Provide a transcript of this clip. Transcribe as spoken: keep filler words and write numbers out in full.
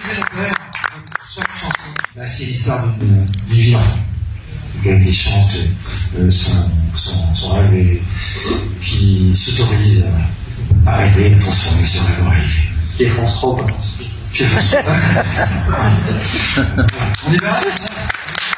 chaque chanson, bah, c'est l'histoire d'une vie d'enfant. Qui chante euh, son, son, son rêve et qui s'autorise à rêver et à transformer ce rêve en réalité. Qui est France trois, quoi. Qui est France trois. On y va.